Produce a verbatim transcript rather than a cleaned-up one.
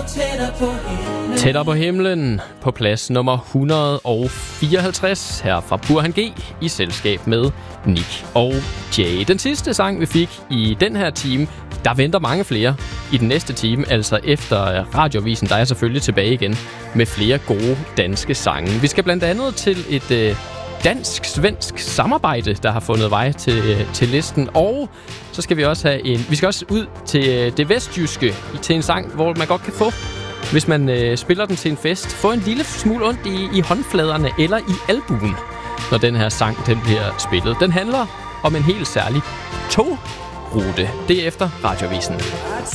Tættere på himlen på plads nummer et hundrede og fireoghalvtreds her fra Burhan G i selskab med Nick og Jay. Den sidste sang, vi fik i den her time, der venter mange flere i den næste time, altså efter Radioavisen, der er selvfølgelig tilbage igen med flere gode danske sange. Vi skal blandt andet til et øh, dansk-svensk samarbejde, der har fundet vej til, øh, til listen, og så skal vi også have en, vi skal også ud til øh, det vestjyske, til en sang, hvor man godt kan få, hvis man øh, spiller den til en fest, få en lille smule ondt i, i håndfladerne eller i albuen, når den her sang den bliver spillet. Den handler om en helt særlig togrute. Det er efter Radioavisen.